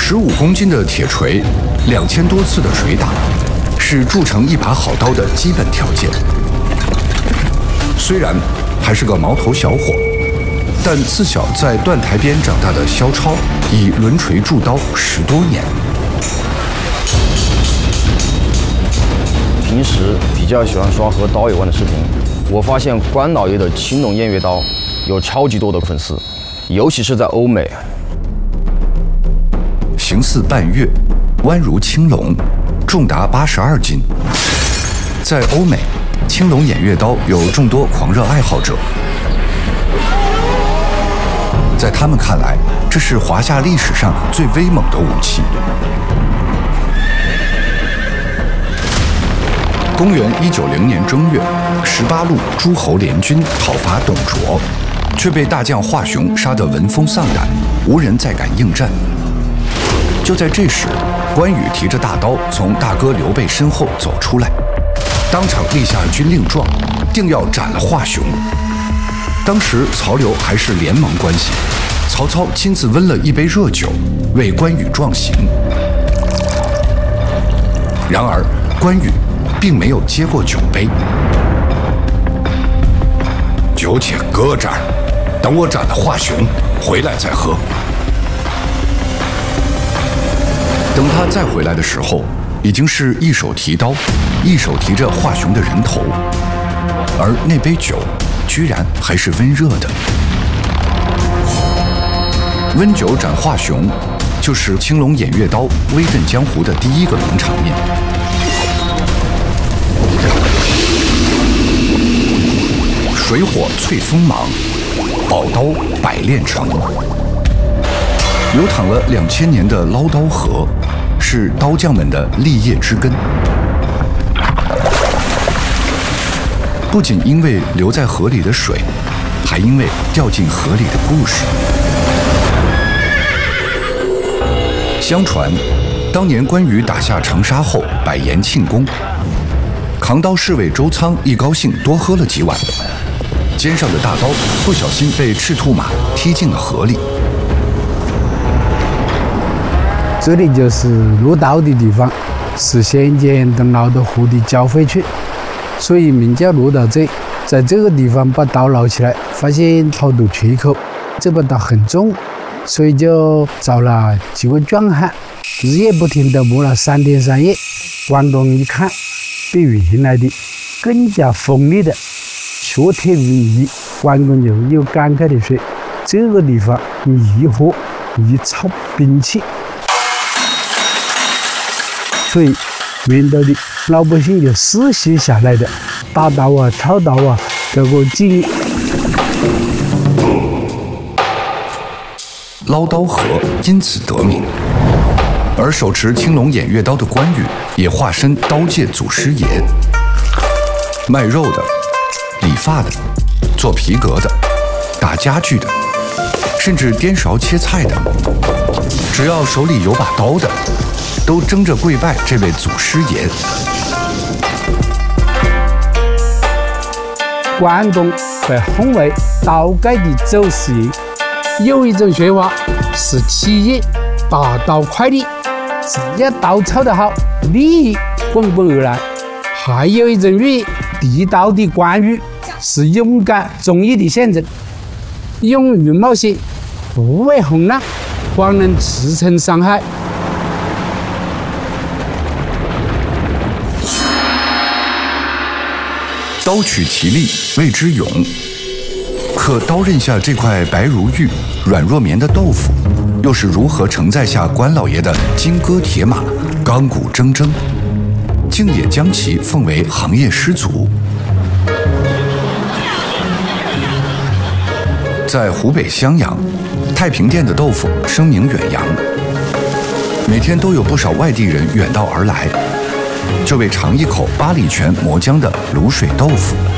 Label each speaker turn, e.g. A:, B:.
A: 15公斤的铁锤，2000多次的捶打，是铸成一把好刀的基本条件。虽然还是个毛头小伙，但自小在断台边长大的肖超，已抡锤铸刀10多年。
B: 平时比较喜欢刷和刀有关的视频，我发现关老爷的青龙偃月刀有超级多的粉丝，尤其是在欧美。
A: 形似半月，弯如青龙，重达82斤。在欧美，青龙偃月刀有众多狂热爱好者，在他们看来，这是华夏历史上最威猛的武器。公元190年正月，18路诸侯联军讨伐董卓，却被大将华雄杀得闻风丧胆，无人再敢应战。就在这时，关羽提着大刀从大哥刘备身后走出来，当场立下军令状，定要斩了华雄。当时曹刘还是联盟关系，曹操亲自温了一杯热酒，为关羽壮行。然而关羽并没有接过酒杯，酒且搁这儿，等我斩了华雄回来再喝。等他再回来的时候，已经是一手提刀，一手提着华雄的人头，而那杯酒居然还是温热的。温酒斩华雄，就是青龙偃月刀威震江湖的第一个名场面。水火淬锋芒，宝刀百炼成。流淌了2000年的捞刀河，是刀匠们的立业之根。不仅因为流在河里的水，还因为掉进河里的故事。相传，当年关羽打下长沙后，摆筵庆功，扛刀侍卫周仓一高兴多喝了几碗，肩上的大刀不小心被赤兔马踢进了河里。
C: 这里就是落刀的地方，是先前到捞到河的交汇处，所以名叫落刀寨。在这个地方把刀捞起来，发现好多缺口，这把刀很重，所以就找了几位壮汉，日夜不停地磨了3天3夜。关公一看，比原来的更加锋利的，削铁如泥。关公就又感慨地说：“这个地方一火一炒兵器。”所以原来的老百姓就世袭下来的打刀啊、操刀啊这个技艺。
A: 捞刀河因此得名，而手持青龙偃月刀的关羽也化身刀界祖师爷。卖肉的、理发的、做皮革的、打家具的，甚至颠勺切菜的，只要手里有把刀的，都争着跪拜这位祖师爷。
C: 关公被hon为刀界的祖师爷。有一种说法是企业拔刀快利，只要刀操得好，利益滚滚而来。还有一种寓意，提刀的关羽是勇敢忠义的象征，勇于冒险，不畏风浪，方能驰骋山海。
A: 刀取其利，谓之勇。可刀刃下这块白如玉、软若棉的豆腐，又是如何承载下关老爷的金戈铁马、钢骨铮铮，竟也将其奉为行业师祖？在湖北襄阳，太平店的豆腐声名远扬，每天都有不少外地人远道而来，就为尝一口八里泉磨浆的卤水豆腐。